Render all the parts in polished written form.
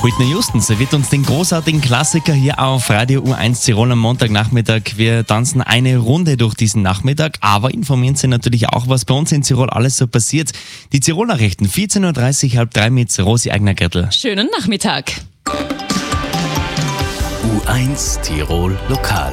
Whitney Houston serviert uns den großartigen Klassiker hier auf Radio U1 Tirol am Montagnachmittag. Wir tanzen eine Runde durch diesen Nachmittag, aber informieren Sie natürlich auch, was bei uns in Tirol alles so passiert. Die Tirol-Nachrichten, 14.30 Uhr, halb 3 mit Rosi Eigner-Gürtel. Schönen Nachmittag. U1 Tirol Lokal.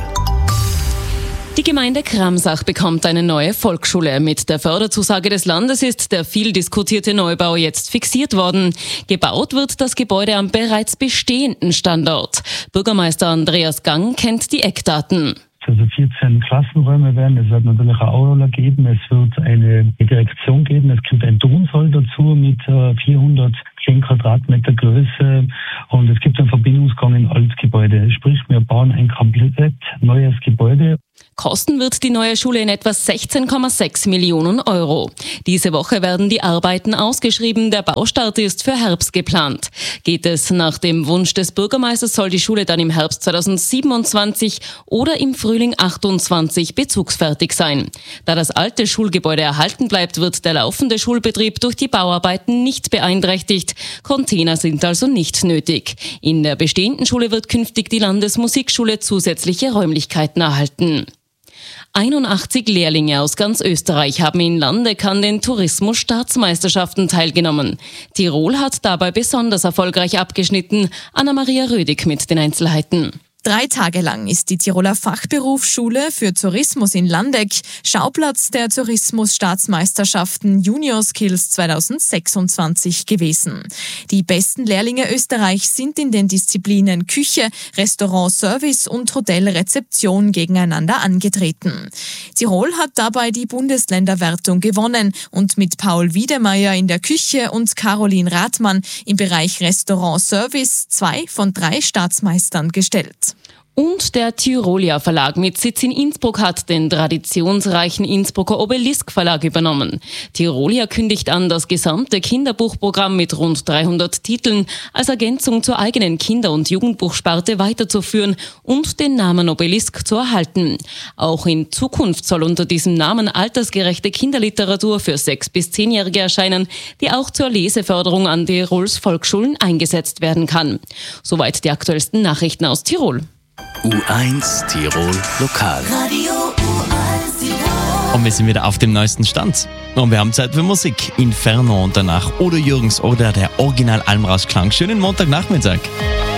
Die Gemeinde Kramsach bekommt eine neue Volksschule. Mit der Förderzusage des Landes ist der viel diskutierte Neubau jetzt fixiert worden. Gebaut wird das Gebäude am bereits bestehenden Standort. Bürgermeister Andreas Gang kennt die Eckdaten. Also 14 Klassenräume werden, es wird natürlich eine Aula geben, es wird eine Direktion geben, es gibt ein Turnsaal dazu mit 410 Quadratmeter Größe und es gibt einen Verbindungsgang in Altgebäude. Sprich, wir bauen ein komplett neues Gebäude. Kosten wird die neue Schule in etwa 16,6 Millionen Euro. Diese Woche werden die Arbeiten ausgeschrieben. Der Baustart ist für Herbst geplant. Geht es nach dem Wunsch des Bürgermeisters, soll die Schule dann im Herbst 2027 oder im Frühling 28 bezugsfertig sein. Da das alte Schulgebäude erhalten bleibt, wird der laufende Schulbetrieb durch die Bauarbeiten nicht beeinträchtigt. Container sind also nicht nötig. In der bestehenden Schule wird künftig die Landesmusikschule zusätzliche Räumlichkeiten erhalten. 81 Lehrlinge aus ganz Österreich haben in Landeck an den Tourismus-Staatsmeisterschaften teilgenommen. Tirol hat dabei besonders erfolgreich abgeschnitten. Anna-Maria Rödig mit den Einzelheiten. 3 Tage lang ist die Tiroler Fachberufsschule für Tourismus in Landeck Schauplatz der Tourismus-Staatsmeisterschaften Junior Skills 2026 gewesen. Die besten Lehrlinge Österreichs sind in den Disziplinen Küche, Restaurant, Service und Hotelrezeption gegeneinander angetreten. Tirol hat dabei die Bundesländerwertung gewonnen und mit Paul Wiedemeyer in der Küche und Caroline Rathmann im Bereich Restaurant Service 2 von 3 Staatsmeistern gestellt. Und der Tyrolia Verlag mit Sitz in Innsbruck hat den traditionsreichen Innsbrucker Obelisk Verlag übernommen. Tyrolia kündigt an, das gesamte Kinderbuchprogramm mit rund 300 Titeln als Ergänzung zur eigenen Kinder- und Jugendbuchsparte weiterzuführen und den Namen Obelisk zu erhalten. Auch in Zukunft soll unter diesem Namen altersgerechte Kinderliteratur für 6- bis 10-Jährige erscheinen, die auch zur Leseförderung an Tirols Volksschulen eingesetzt werden kann. Soweit die aktuellsten Nachrichten aus Tirol. U1 Tirol Lokal. Radio U1 Tirol. Und wir sind wieder auf dem neuesten Stand. Und wir haben Zeit für Musik. Inferno und danach Udo Jürgens oder der Original Almrausch Klang. Schönen Montagnachmittag.